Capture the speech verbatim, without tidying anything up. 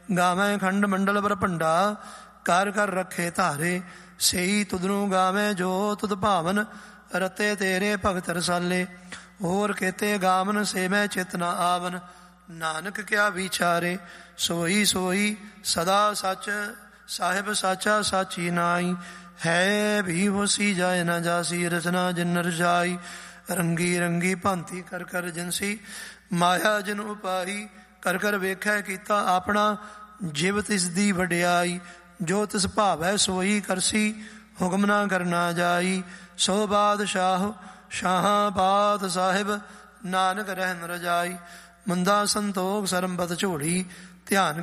ਗਾਵੇਂ ਖੰਡ ਮੰਡਲ ਬਰਪੰਡਾ, ਕਰ ਕਰ ਰੱਖੇ ਧਾਰੇ। ਸਈ ਤੁਧਨੂੰ ਗਾਵੇਂ ਜੋ ਤੁਧ ਭਾਵਨ, ਰਤੇ ਤੇਰੇ ਭਗਤ ਰਸਾਲੇ। ਹੋਰ ਕੇਤੇ ਗਾਵਨ ਸੇਵੈ ਚਿਤ ਨ ਆਵਨ, ਨਾਨਕ ਕਿਆ ਵਿਚਾਰੇ। ਸੋਈ ਸੋਈ ਸਦਾ ਸੱਚ, ਸਾਹਿਬ ਸਾਚਾ ਸਾਚੀ ਨਾਈ। ਹੈ ਵੀ ਹੋਸੀ ਜਾਏ ਨਾ ਜਾਸੀ, ਰਚਨਾ ਜਿਨ ਰਜਾਈ। ਰੰਗੀ ਰੰਗੀ ਭਾਂਤੀ ਕਰ ਕਰ ਜਿਨਸੀ, ਮਾਇਆ ਜਿਨ ਉਪਾਈ। ਕਰ ਕਰ ਵੇਖੈ ਕੀਤਾ ਆਪਣਾ, ਜਿਵ ਤਿਸ ਦੀ ਵਡਿਆਈ। ਜੋ ਤਿਸ ਭਾਵੈ ਸੋਈ ਕਰਸੀ, ਹੁਕਮ ਨਾ ਕਰਨਾ ਜਾਈ। ਸੋ ਬਾਦਸ਼ਾਹ ਸ਼ਾਹਾਂ ਪਾਤ ਸਾਹਿਬ, ਨਾਨਕ ਰਹਿਨ ਰਜਾਈ। ਮੰਦਾ ਸੰਤੋਖ ਸਰਮ ਬਤ ਝੋਲੀ, ਧਿਆਨ